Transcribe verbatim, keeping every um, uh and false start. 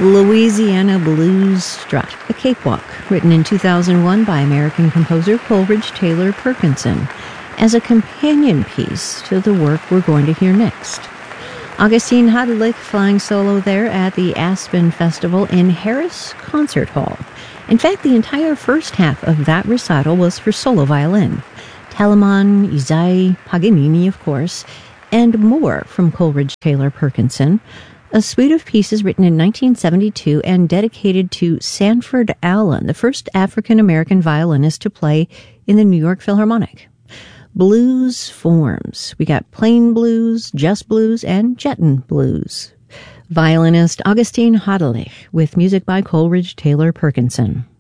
Louisiana Blues Strut, a cakewalk, written in two thousand one by American composer Coleridge Taylor Perkinson, as a companion piece to the work we're going to hear next. Augustine Hadelich flying solo there at the Aspen Festival in Harris Concert Hall. In fact, the entire first half of that recital was for solo violin. Telemann, Isai, Paganini, of course, and more from Coleridge Taylor Perkinson, a suite of pieces written in nineteen seventy-two and dedicated to Sanford Allen, the first African-American violinist to play in the New York Philharmonic. Blues forms. We got plain blues, just blues, and Jetton blues. Violinist Augustine Hadelich with music by Coleridge Taylor Perkinson.